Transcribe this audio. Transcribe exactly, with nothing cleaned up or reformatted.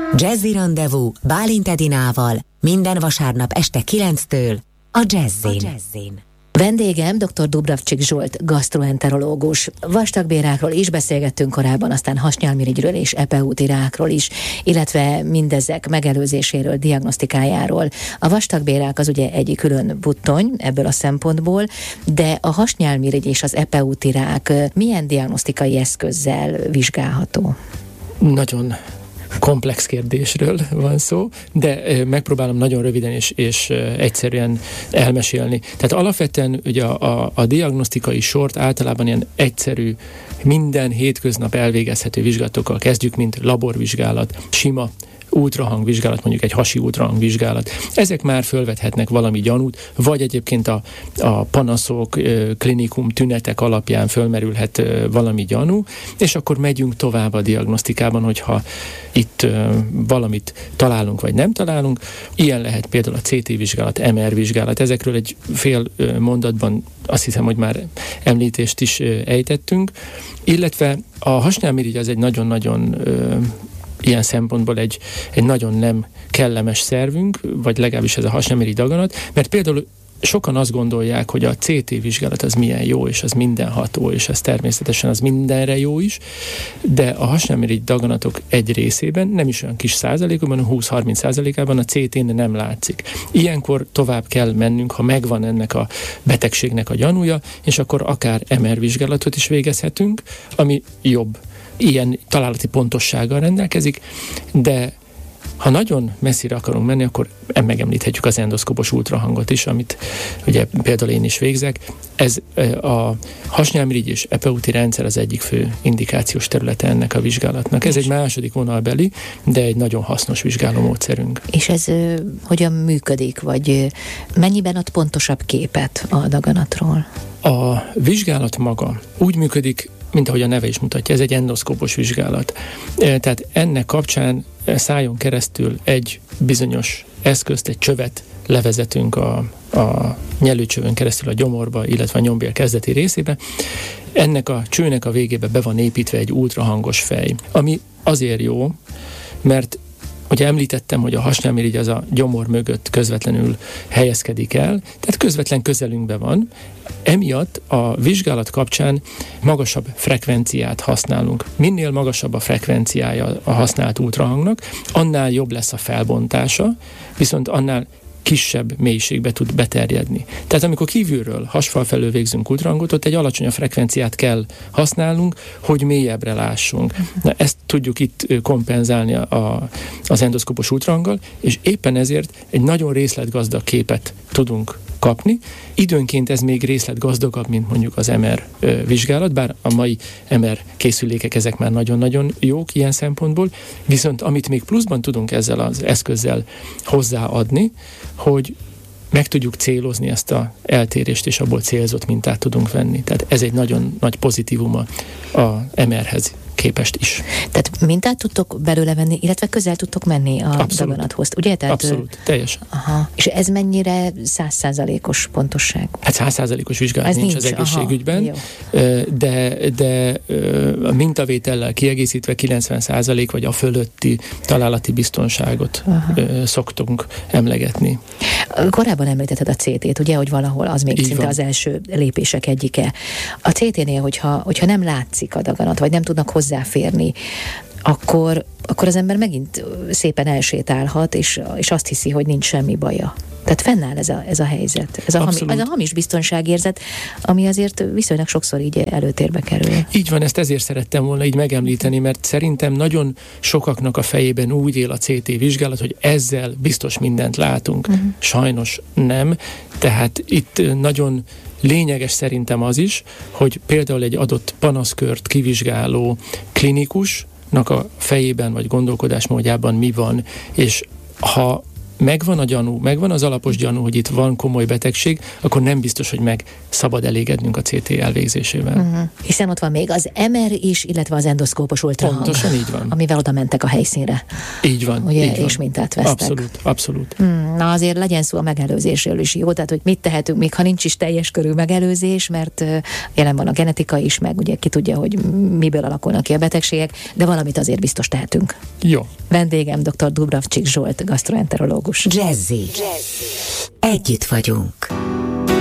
Jazzy Rendezvous Bálint Edinával minden vasárnap este kilenctől a Jazzin. Vendégem dr. Dubravcsik Zsolt, gasztroenterológus. Vastagbérákról is beszélgettünk korábban, aztán hasnyálmirigyről és epeútirákról is, illetve mindezek megelőzéséről, diagnosztikájáról. A vastagbérák az ugye egy külön buttony ebből a szempontból, de a hasnyálmirigy és az epeútirák milyen diagnosztikai eszközzel vizsgálható? Nagyon komplex kérdésről van szó, de megpróbálom nagyon röviden és, és egyszerűen elmesélni. Tehát alapvetően ugye a, a, a diagnosztikai sort általában ilyen egyszerű, minden hétköznap elvégezhető vizsgálatokkal kezdjük, mint laborvizsgálat, sima ultrahangvizsgálat, mondjuk egy hasi ultrahangvizsgálat. Ezek már fölvethetnek valami gyanút, vagy egyébként a, a panaszok, klinikum, tünetek alapján fölmerülhet valami gyanú, és akkor megyünk tovább a diagnosztikában, hogyha itt valamit találunk, vagy nem találunk. Ilyen lehet például a cé té vizsgálat, em er vizsgálat. Ezekről egy fél mondatban azt hiszem, hogy már említést is ejtettünk. Illetve a hasnyálmirigy az egy nagyon-nagyon ilyen szempontból egy, egy nagyon nem kellemes szervünk, vagy legalábbis ez a hasnyálmirigy daganat, mert például sokan azt gondolják, hogy a cé té vizsgálat az milyen jó, és az mindenható, és ez természetesen az mindenre jó is, de a hasnyálmirigy daganatok egy részében, nem is olyan kis százalékban, húsz-harminc százalékában a cé tén nem látszik. Ilyenkor tovább kell mennünk, ha megvan ennek a betegségnek a gyanúja, és akkor akár em er vizsgálatot is végezhetünk, ami jobb. Ilyen találati pontossággal rendelkezik, de ha nagyon messzire akarunk menni, akkor megemlíthetjük az endoszkópos ultrahangot is, amit ugye például én is végzek. Ez a hasnyálmirigy és epeúti rendszer az egyik fő indikációs területe ennek a vizsgálatnak. Ez egy második vonalbeli, de egy nagyon hasznos vizsgálómódszerünk. És ez ö, hogyan működik, vagy ö, mennyiben ad pontosabb képet a daganatról? A vizsgálat maga úgy működik, mint ahogy a neve is mutatja, ez egy endoszkópos vizsgálat. Tehát ennek kapcsán szájon keresztül egy bizonyos eszközt, egy csövet levezetünk a, a nyelőcsövön keresztül a gyomorba, illetve a nyombél kezdeti részébe. Ennek a csőnek a végébe be van építve egy ultrahangos fej, ami azért jó, mert ugye említettem, hogy a hasnyálmirigy az a gyomor mögött közvetlenül helyezkedik el, tehát közvetlen közelünkben van. Emiatt a vizsgálat kapcsán magasabb frekvenciát használunk. Minél magasabb a frekvenciája a használt ultrahangnak, annál jobb lesz a felbontása, viszont annál kisebb mélységbe tud beterjedni. Tehát amikor kívülről, hasfal felől végzünk ultrahangot, ott egy alacsonyabb frekvenciát kell használnunk, hogy mélyebbre lássunk. Na, ezt tudjuk itt kompenzálni a, az endoszkópos ultrahanggal, és éppen ezért egy nagyon részletgazdag képet tudunk kapni. Időnként ez még részletgazdagabb, mint mondjuk az em er vizsgálat, bár a mai em er készülékek ezek már nagyon-nagyon jók ilyen szempontból, viszont amit még pluszban tudunk ezzel az eszközzel hozzáadni, hogy meg tudjuk célozni ezt az eltérést, és abból célzott mintát tudunk venni. Tehát ez egy nagyon nagy pozitívuma a em erhez képest is. Tehát mintát tudtok belőle venni, illetve közel tudtok menni a daganathoz, ugye? Tehát, abszolút, teljesen. Aha. És ez mennyire száz százalékos pontosság? Hát száz százalékos vizsgálat nincs, nincs az egészségügyben, aha, de, de a mintavétellel kiegészítve kilencven százalék vagy a fölötti találati biztonságot aha. szoktunk emlegetni. Korábban említetted a cé tét, ugye, hogy valahol az még így szinte van. Az első lépések egyike. A cé ténél, hogyha, hogyha nem látszik a daganat, vagy nem tudnak hozzáférni, akkor, akkor az ember megint szépen elsétálhat, és, és azt hiszi, hogy nincs semmi baja. Tehát fennáll ez a, ez a helyzet. Ez a, hami, ez a hamis biztonságérzet, ami azért viszonylag sokszor így előtérbe kerül. Így van, ezt ezért szerettem volna így megemlíteni, mert szerintem nagyon sokaknak a fejében úgy él a cé té vizsgálat, hogy ezzel biztos mindent látunk. Uh-huh. Sajnos nem. Tehát itt nagyon lényeges szerintem az is, hogy például egy adott panaszkört kivizsgáló klinikusnak a fejében vagy gondolkodásmódjában mi van, és ha megvan a gyanú, megvan az alapos gyanú, hogy itt van komoly betegség, akkor nem biztos, hogy meg szabad elégednünk a cé té elvégzésével. Uh-huh. Hiszen ott van még az em er is, illetve az endoszkópos ultrahang. Pontosan így van. Amivel oda mentek a helyszínre. Így van. Ugye, így van. És mintát vesztek. Abszolút, abszolút. Hmm, na azért legyen szó a megelőzésről is, jó? Tehát, hogy mit tehetünk, még ha nincs is teljes körű megelőzés, mert uh, jelen van a genetika is, meg ugye ki tudja, hogy miből alakulnak ki a betegségek, de valamit azért biztos tehetünk. Jó. Vendégem dr. Dubravcsik Zsolt, gasztroenterológus. Jazzy. Jazzy. Együtt vagyunk.